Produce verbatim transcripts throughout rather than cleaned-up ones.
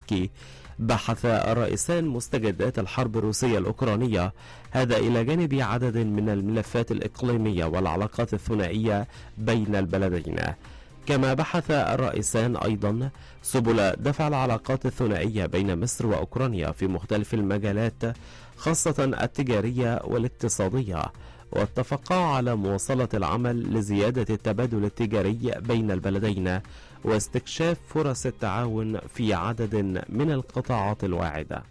زيلينسكي بحث الرئيسان مستجدات الحرب الروسية الأوكرانية، هذا إلى جانب عدد من الملفات الإقليمية والعلاقات الثنائية بين البلدين. كما بحث الرئيسان أيضا سبل دفع العلاقات الثنائية بين مصر وأوكرانيا في مختلف المجالات خاصة التجارية والاقتصادية، واتفقا على مواصلة العمل لزيادة التبادل التجاري بين البلدين واستكشاف فرص التعاون في عدد من القطاعات الواعدة.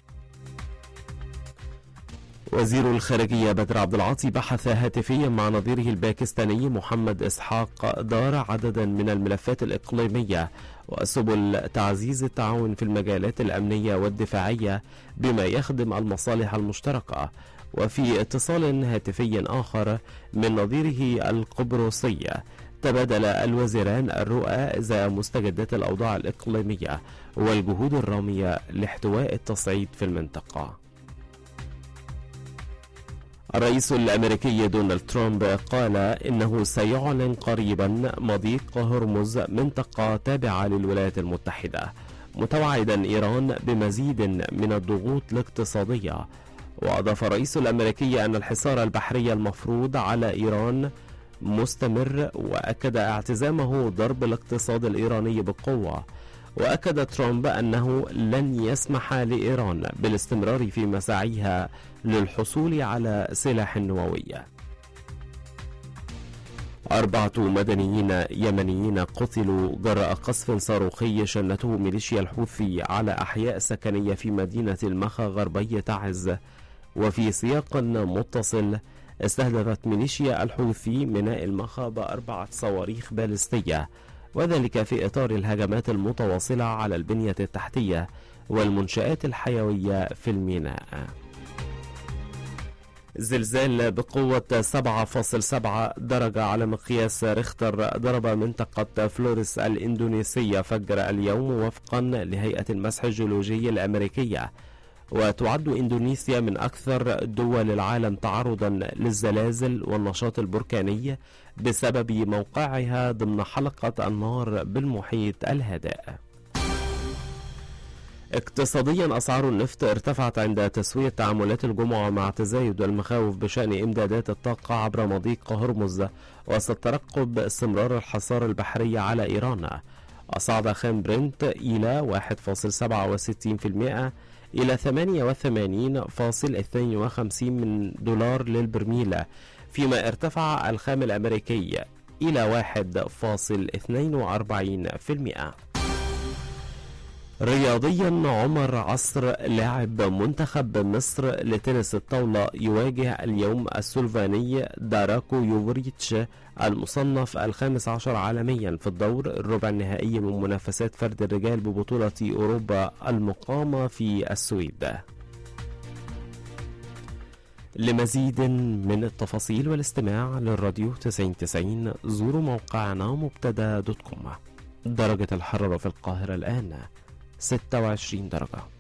وزير الخارجية بدر عبد العاطي بحث هاتفيا مع نظيره الباكستاني محمد إسحاق دار عددا من الملفات الإقليمية وسبل تعزيز التعاون في المجالات الأمنية والدفاعية بما يخدم المصالح المشتركة. وفي اتصال هاتفي آخر من نظيره القبرصي تبادل الوزيران الرؤى إزاء مستجدات الأوضاع الإقليمية والجهود الرامية لاحتواء التصعيد في المنطقة. الرئيس الأمريكي دونالد ترامب قال إنه سيعلن قريبا مضيق هرمز منطقة تابعة للولايات المتحدة، متوعدا إيران بمزيد من الضغوط الاقتصادية. وأضاف الرئيس الأمريكي أن الحصار البحري المفروض على إيران مستمر، وأكد اعتزامه ضرب الاقتصاد الإيراني بقوة. وأكد ترامب أنه لن يسمح لإيران بالاستمرار في مساعيها للحصول على سلاح نووي. أربعة مدنيين يمنيين قتلوا جراء قصف صاروخي شنته ميليشيا الحوثي على أحياء سكنية في مدينة المخا غربي تعز. وفي سياق متصل، استهدفت ميليشيا الحوثي ميناء المخا بأربعة صواريخ باليستية، وذلك في إطار الهجمات المتواصلة على البنية التحتية والمنشآت الحيوية في الميناء. زلزال بقوة سبعة فاصلة سبعة درجة على مقياس ريختر ضرب منطقة فلوريس الإندونيسية فجر اليوم وفقا لهيئة المسح الجيولوجي الأمريكية. وتعد إندونيسيا من أكثر دول العالم تعرضا للزلازل والنشاط البركاني بسبب موقعها ضمن حلقة النار بالمحيط الهادئ. اقتصاديا، أسعار النفط ارتفعت عند تسوية تعاملات الجمعة مع تزايد المخاوف بشأن إمدادات الطاقة عبر مضيق هرمز وسط ترقب استمرار الحصار البحري على إيران. أصعد خام برنت إلى واحد فاصلة سبعة وستين بالمئة إلى ثمانية وثمانين فاصلة اثنين وخمسين من دولار للبرميل، فيما ارتفع الخام الأمريكي إلى واحد فاصلة اثنين وأربعين بالمئة. رياضيا، عمر عصر لاعب منتخب مصر لتنس الطاولة يواجه اليوم السلوفاني داراكو يوفريتش المصنف الخامس عشر عالميا في الدور الربع النهائي من منافسات فرد الرجال ببطولة أوروبا المقامة في السويد. لمزيد من التفاصيل والاستماع للراديو تسعين تسعين زوروا موقعنا مبتدا دوت كوم. درجة الحرارة في القاهرة الآن ستة وعشرين درجة.